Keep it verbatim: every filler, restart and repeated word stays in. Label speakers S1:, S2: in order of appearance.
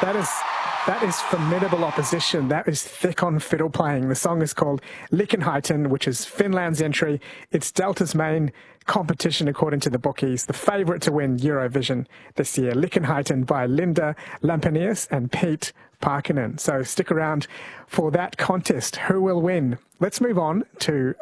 S1: That is that is formidable opposition. That is thick on fiddle playing. The song is called Liikenheiten, which is Finland's entry. It's Delta's main competition, according to the bookies. The favourite to win Eurovision this year. Liikenheiten by Linda Lampenius and Pete Parkkinen. So stick around for that contest. Who will win? Let's move on to